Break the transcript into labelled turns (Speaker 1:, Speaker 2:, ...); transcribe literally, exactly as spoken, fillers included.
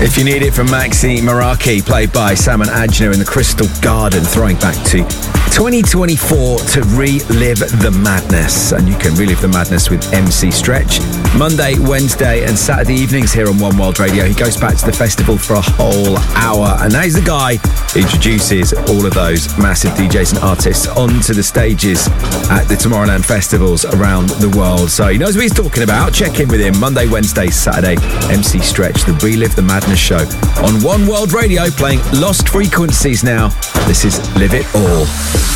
Speaker 1: If You Need It from Maxi Meraki, played by Salman Agnew in the Crystal Garden, throwing back to twenty twenty-four to relive the madness. And you can relive the madness with M C Stretch. Monday, Wednesday and Saturday evenings here on One World Radio. He goes back to the festival for a whole hour. And now he's the guy who introduces all of those massive D Js and artists onto the stages at the Tomorrowland festivals around the world. So he knows what he's talking about. Check in with him Monday, Wednesday, Saturday. M C Stretch, the Relive the Madness show on One World Radio, playing Lost Frequencies now. This is Live It All.